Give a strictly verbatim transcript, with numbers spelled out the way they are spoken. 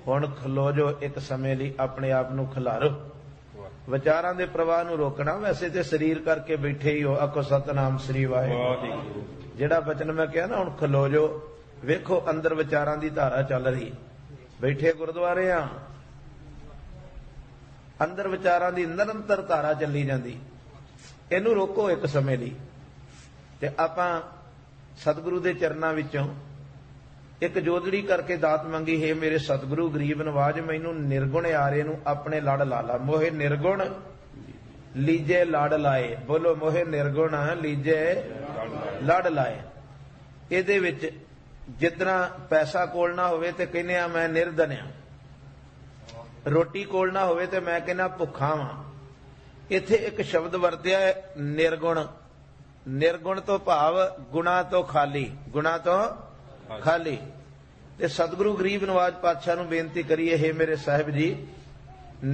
हुण खलो जो एक समय लई अपने आप नूं खिलारो। विचारां दे प्रवाह नूं रोकना। वैसे तो शरीर करके बैठे ही हो, आखो सतनाम श्री वाहिगुरू। जिहड़ा वचन मैं कहा ना हुण खलो जो, वेखो अंदर विचारां दी धारा चल रही। बैठे गुरुद्वारे आ, अंदर विचारां दी निरंतर धारा चली जांदी। इहनूं रोको एक समय लई ते आपां सतगुरु दे चरनां विचों एक जोदड़ी करके दात मंगी, हे मेरे सतगुरु गरीब नवाज, मैनू निर्गुण यारे नू अपने लड़ ला ला। मोहे निर्गुण लीजे लड़ लाए। बोलो मोहे निर्गुण लीजे लड़ लाए। इहदे विच जितना पैसा कोल ना होवे ते कहने आ मैं निर्धन आ, रोटी कोल ना होवे ते मैं कहना भुखा वां। इत्थे एक शब्द वरतिया है निर्गुण। निर्गुण तो भाव गुणा तो खाली, गुणा तो खाली। ते सतगुरु गरीब नवाज पातशाह नूं बेनती करिए, हे मेरे साहिब जी